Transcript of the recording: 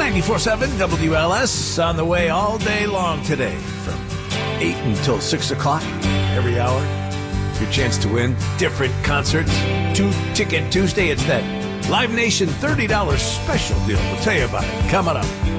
94.7 WLS on the way all day long today from 8 until 6 o'clock every hour. Your chance to win different concerts. Ticket Tuesday. It's that Live Nation $30 special deal. We'll tell you about it coming up.